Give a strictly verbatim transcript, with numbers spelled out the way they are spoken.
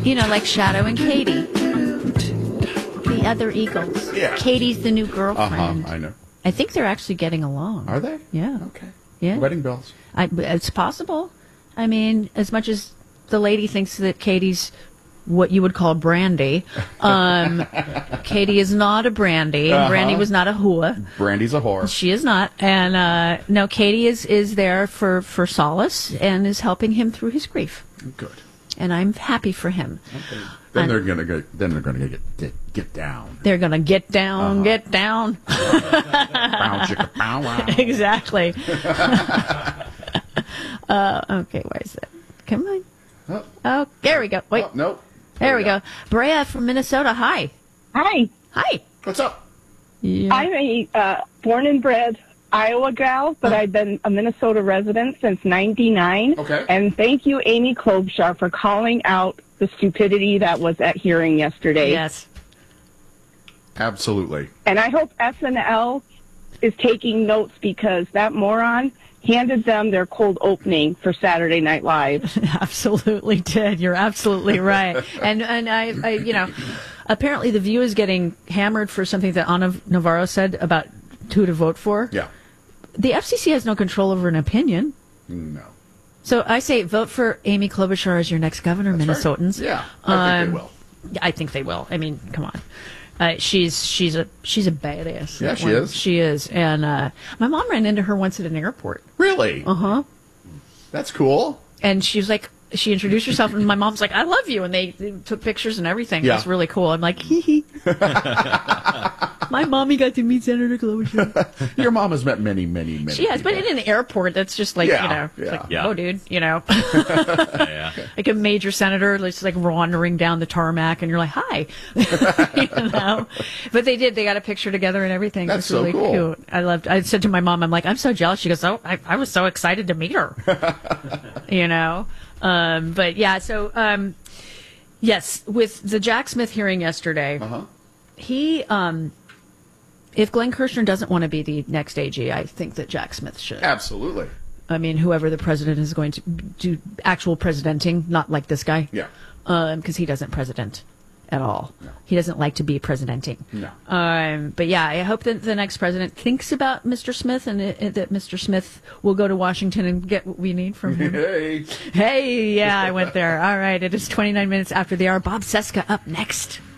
You know, like Shadow and Katie. The other Eagles. Yeah. Katie's the new Uh-huh, girlfriend. I know. I think they're actually getting along. Are they? Yeah. Okay. Yeah. Wedding bells. I, it's possible. I mean, as much as the lady thinks that Katie's what you would call Brandy, um, Katie is not a Brandy, and Uh-huh. Brandy was not a hua. Brandy's a whore. She is not. And uh, no, Katie is, is there for, for solace and is helping him through his grief. Good. And I'm happy for him. Okay. Then I'm- they're gonna get. Then they're gonna get get, get down. They're going to get down, Uh-huh. get down. Bow, chicka, bow, wow. Exactly. uh, okay, where is it? Come on. Oh, Oh, there we go. Wait. oh, no. There we go. Brea from Minnesota. Hi. Hi, Hi. What's up? Yeah. I'm a uh, born and bred Iowa gal, but I've been a Minnesota resident since ninety-nine. Okay. And thank you, Amy Klobuchar, for calling out the stupidity that was at hearing yesterday. Yes. Absolutely. And I hope S N L is taking notes because that moron handed them their cold opening for Saturday Night Live. Absolutely did. You're absolutely right. And and I, I, you know, apparently the View is getting hammered for something that Ana Navarro said about who to vote for. Yeah. The F C C has no control over an opinion. No. So I say vote for Amy Klobuchar as your next governor, That's right. Minnesotans. Yeah, I think Um, they will. Yeah, I think they will. I mean, come on. Uh, she's she's a she's a badass. Yeah, she Well, is. She is. And uh, my mom ran into her once at an airport. Really? Uh huh. That's cool. And she was like, she introduced herself, and my mom's like, "I love you," and they, they took pictures and everything. Yeah. It was really cool. I'm like, hee hee. My mommy got to meet Senator Klobuchar. Your mom has met many, many, many. She has, but people. in an airport, that's just like, Yeah, you know, it's yeah. like, Yeah. oh, dude, you know, Yeah. like a major senator, just like wandering down the tarmac, and you're like, hi, you know. But they did; they got a picture together and everything. That's it was so really cool. cute. I loved. I said to my mom, I'm like, I'm so jealous. She goes, oh, I, I was so excited to meet her. You know, um, but yeah. So um, yes, with the Jack Smith hearing yesterday, Uh-huh. he. Um, if Glenn Kirshner doesn't want to be the next A G, I think that Jack Smith should. Absolutely. I mean, whoever the president is going to do actual presidenting, not like this guy. Yeah. Because he doesn't president at all. No. He doesn't like to be presidenting. No. Um, but yeah, I hope that the next president thinks about Mister Smith and it, it, that Mister Smith will go to Washington and get what we need from him. Hey. Hey, yeah, I went there. All right, it is twenty-nine minutes after the hour. Bob Seska up next.